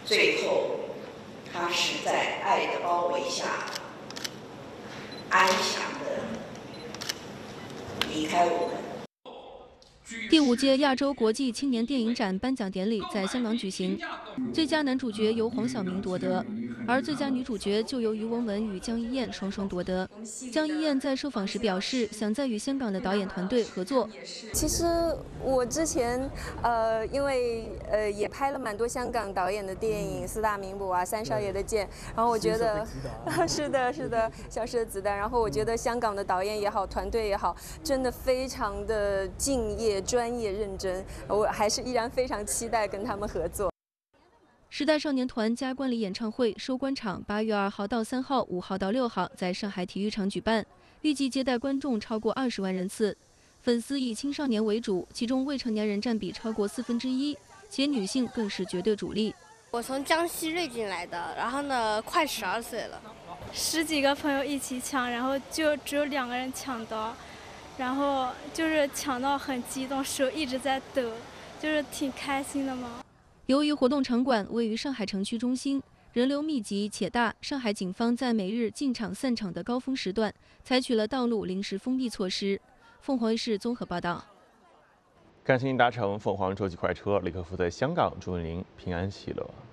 最后他是在爱的包围下安详的离开我们。 第5届亚洲国际青年电影展颁奖典礼在香港举行，最佳男主角由黄晓明夺得，而最佳女主角就由于文文与江一燕双双夺得。江一燕在受访时表示，想再与香港的导演团队合作。 其实我之前因为也拍了蛮多香港导演的电影，四大名捕啊，三少爷的剑，然后我觉得是的，消失的子弹。然后我觉得香港的导演也好，团队也好，真的非常的敬业、专业、认真，我还是依然非常期待跟他们合作。 时代少年团加冠礼演唱会收官场8月2号到3号、5号到6号在上海体育场举办，预计接待观众超过20万人次。粉丝以青少年为主，其中未成年人占比超过1/4，且女性更是绝对主力。 我从江西瑞金来的，然后呢，快12岁了 ，10几个朋友一起抢，然后就只有2个人抢到，然后就是抢到很激动，手一直在抖，就是挺开心的嘛。 由于活动场馆位于上海城区中心，人流密集且大，上海警方在每日进场散场的高峰时段，采取了道路临时封闭措施。凤凰卫视综合报道。 感谢您搭乘凤凰洲际快车，立刻附在香港，祝您平安喜乐。